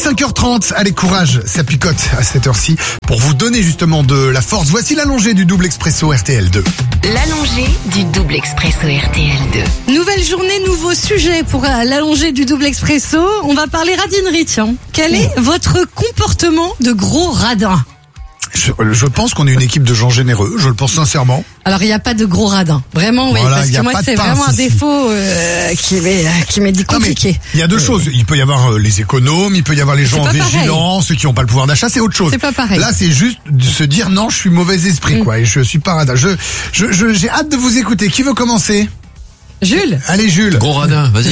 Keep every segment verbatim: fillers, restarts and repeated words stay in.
cinq heures trente, allez courage, ça picote à cette heure-ci pour vous donner justement de la force. Voici l'allongé du double expresso R T L deux. L'allongé du double expresso R T L deux. Nouvelle journée, nouveau sujet pour l'allongé du double expresso. On va parler radinerie, tiens. Quel est votre comportement de gros radin? Je, je pense qu'on est une équipe de gens généreux, je le pense sincèrement. Alors il n'y a pas de gros radins, vraiment oui, voilà, parce que moi c'est vraiment un ici. défaut euh, qui m'est qui m'est dit compliqué. Il y a deux choses, il peut y avoir euh, les économes, il peut y avoir les gens vigilants, ceux qui n'ont pas le pouvoir d'achat, c'est autre chose. C'est pas pareil. Là c'est juste de se dire non, je suis mauvais esprit mm. quoi, et je suis pas radin. Je, je, je j'ai hâte de vous écouter. Qui veut commencer? Jules. Allez Jules. Gros radin, vas-y.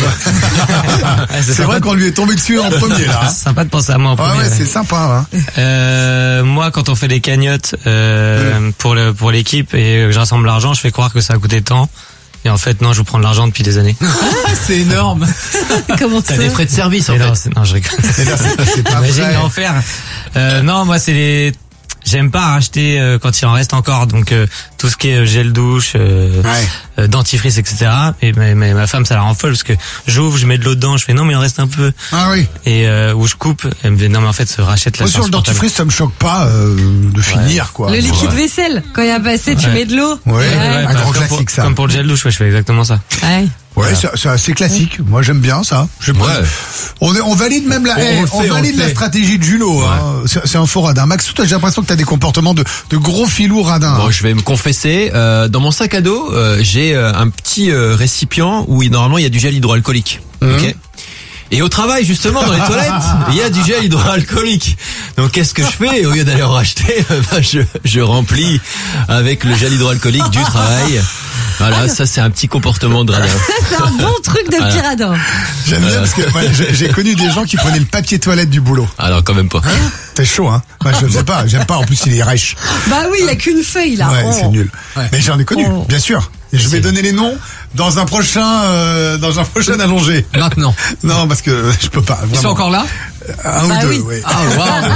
c'est c'est vrai qu'on lui est tombé dessus en premier là. C'est sympa de penser à moi en premier. Ah ouais, ouais. c'est sympa. Hein. Euh, moi, quand on fait des cagnottes euh, mmh. pour le pour l'équipe et que je rassemble l'argent, je fais croire que ça a coûté tant. Et en fait, non, je vous prends de l'argent depuis des années. C'est énorme. Comment ça? T'as des frais de service en et fait. Non, c'est, non, je rigole. C'est, c'est pas Imagine vrai. l'enfer. Euh, non, moi, c'est les. J'aime pas racheter euh, quand il en reste encore, donc euh, tout ce qui est gel douche, euh, ouais. euh, dentifrice, et cetera. Et mais, mais, ma femme, ça la rend folle parce que j'ouvre, je mets de l'eau dedans, je fais non mais il en reste un peu. Ah oui. Et euh, où je coupe, elle me dit non mais en fait, se rachète la. Moi, sur le dentifrice, ça me choque pas euh, de finir quoi. Le liquide ouais. vaisselle, quand il y a passé, tu ouais. mets de l'eau. Ouais. Ouais. Un bah, grand comme classique pour, ça. Comme pour le gel douche, ouais, je fais exactement ça. Ouais. Ouais, c'est, c'est assez classique. Moi, j'aime bien ça. Je Ouais. on, est, on valide même la, On- eh, on le on fait, on valide le la fait. stratégie de Julo. Ouais. Hein. C'est, c'est un faux radin. Max, toi, j'ai l'impression que t'as des comportements de, de gros filous radins. Bon, hein. je vais me confesser, euh, dans mon sac à dos, euh, j'ai euh, un petit euh, récipient où il, normalement il y a du gel hydroalcoolique. Mmh. Ok. Et au travail, justement, dans les toilettes, il y a du gel hydroalcoolique. Donc, qu'est-ce que je fais? Au lieu d'aller en racheter, ben, je, je remplis avec le gel hydroalcoolique du travail. Voilà, ça c'est un petit comportement de radin. Ça c'est un bon truc de petit radin. J'aime bien parce que ouais, j'ai, j'ai connu des gens qui prenaient le papier toilette du boulot. Alors, quand même pas. T'es chaud, hein? Moi, je ne sais pas. J'aime pas. En plus, il est rêche. Bah oui, il y a qu'une feuille là. Ouais, Oh. c'est nul. Ouais. Mais j'en ai connu, Oh. bien sûr. Et je vais donner les noms dans un prochain, euh, dans un prochain allongé. Maintenant. Non, parce que je peux pas. Ils sont Vraiment. encore là? Un Bah ou deux, oui. oui. Ah, waouh.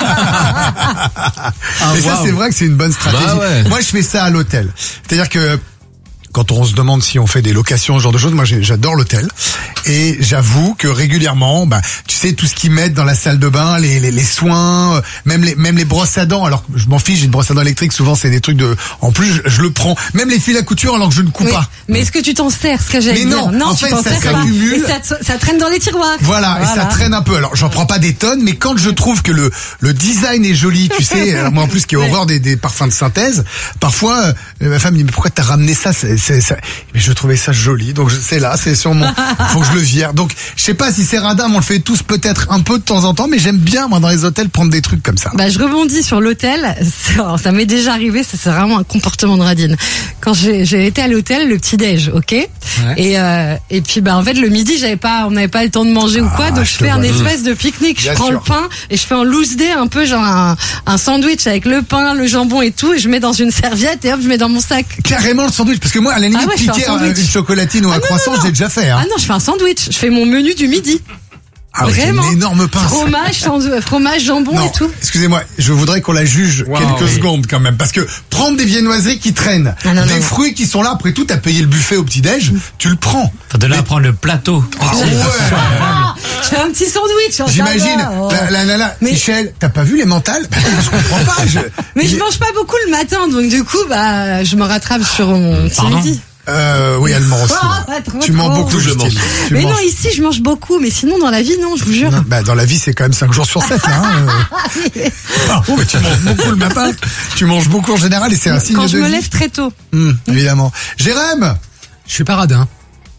Ah, Et ça, waouh. c'est vrai que c'est une bonne stratégie. Bah ouais. Moi, je fais ça à l'hôtel. C'est-à-dire que quand on se demande si on fait des locations, ce genre de choses, moi j'ai- j'adore l'hôtel. Et j'avoue que régulièrement, bah, tu sais, tout ce qu'ils mettent dans la salle de bain, les, les, les soins, euh, même les, même les brosses à dents. Alors, je m'en fiche, j'ai une brosse à dents électrique, souvent c'est des trucs de... En plus, je, je le prends. Même les fils à couture alors que je ne coupe Oui. pas. Mais est-ce que tu t'en sers, ce que j'allais Mais dire? non, en tu fait, t'en ça sers pas. s'accumule. Et ça, ça traîne dans les tiroirs. Voilà, et ça traîne un peu. Alors, j'en prends pas des tonnes, mais quand je trouve que le le design est joli, tu sais, alors moi en plus qui ai horreur des, des parfums de synthèse, parfois euh, ma femme me dit mais pourquoi t'as ramené ça, c'est, c'est, ça mais je trouvais ça joli, donc je, c'est là, c'est sur mon, faut que je le vire. Donc je sais pas si c'est radin, mais on le fait tous peut-être un peu de temps en temps, mais j'aime bien moi dans les hôtels prendre des trucs comme ça. Bah, je rebondis sur l'hôtel. Ça, ça m'est déjà arrivé. Ça, c'est vraiment un comportement de radine. Quand j'ai, j'ai été à l'hôtel, le petit déj, ok. Ouais. Et euh, et puis bah en fait le midi, j'avais pas, on n'avait pas le temps de manger ou quoi, Ah, donc je je te fais un vois. espèce de pique-nique. Bien je prends sûr. le pain et je fais un loose day, un peu genre un, un sandwich avec le pain, le jambon et tout, et je mets dans une serviette et hop, je mets dans mon sac. Carrément le sandwich, parce que moi à la limite Ah ouais, je fais un piquer sandwich. une chocolatine ou un Ah non, croissant, non, non. j'ai déjà fait. Hein. Ah non, je fais un sandwich. Je fais mon menu du midi. Ah ouais, c'est Vraiment. une énorme pince. Fromage, sand- fromage, jambon Non, et tout. excusez-moi, je voudrais qu'on la juge Wow, quelques oui. secondes quand même, parce que prendre des viennoiseries qui traînent, Non, non, des non. fruits qui sont là, après tout, t'as payé le buffet au petit-déj, tu le prends. Enfin, de là à prendre le plateau. Ah ouais. Ah, je fais un petit sandwich. hein, J'imagine, ça va, oh. la, la, la, la, Mais- Michel, t'as pas vu les mentales? Bah, je comprends pas. Je... Mais je mange pas beaucoup le matin, donc du coup, bah, je me rattrape sur mon petit Pardon midi. Euh, oui, elle ment aussi. Ah, là. trop, tu mens trop. beaucoup, Je Justine. mange. Tu Mais manges. non, ici, je mange beaucoup, mais sinon, dans la vie, non, je vous jure. Non, bah, dans la vie, c'est quand même cinq jours sur sept, là. Hein. Pardon, mais tu manges beaucoup le matin. Tu manges beaucoup en général et c'est un signe Quand de je me vie. lève très tôt. Hum, évidemment. Jérém! Je suis pas radin.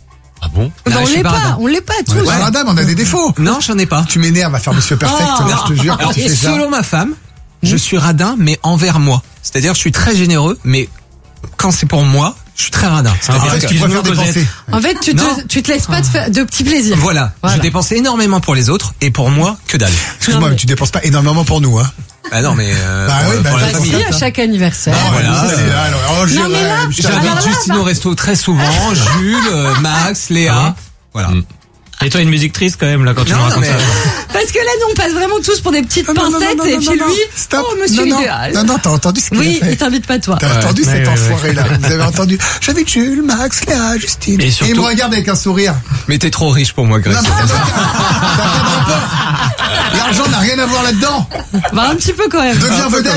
Ah bon? Bah, Non, on je suis l'est pas pas, radin. on l'est pas tous. Ouais, radin, mais on a des défauts. Non, j'en ai pas. Tu m'énerves à faire Monsieur Perfect, Ah. là, je te jure, quand Alors, tu fais ça. selon ma femme, je suis radin, mais envers moi. C'est-à-dire, je suis très généreux, mais quand c'est pour moi, je suis très radin. En C'est-à-dire fait, que- tu préfères dépenser. En fait, tu Non. te, tu te laisses pas de, faire- de petits plaisirs. Voilà, Voilà. je dépense énormément pour les autres, et pour moi, que dalle. Excuse-moi, Non, mais mais- tu dépenses pas énormément pour nous, hein. Ah non, mais euh, Bah pour, oui, bah, pour la bah, Bah, famille. si, à chaque anniversaire. Ah, voilà, ça, c'est euh, là, alors, oh, Non, mais Jérém, là, je alors J'invite là, Justine bah- au resto très souvent, Jules, euh, Max, Léa. Ah Voilà. Mm. Et toi, une musique triste quand même là quand tu Non, me non, racontes mais- ça. Parce que là, nous, on passe vraiment tous pour des petites Ah, non, non, non, pincettes, non, et non, puis non, lui, stop. oh, monsieur non, non, idéal. non, non, t'as entendu ce qu'il Oui, a fait. il t'invite pas, toi. T'as entendu Ouais, cet ouais, ouais. enfoiré là. Vous avez entendu. J'avais Jules, Max, Léa, Justine. Et Et surtout- il me regarde avec un sourire. Mais t'es trop riche pour moi, Grèce. Non, mais ça n'a pas- ça n'a pas de rapport. La l'argent n'a rien à voir là-dedans. Bah un petit peu quand même. Deviens vedette.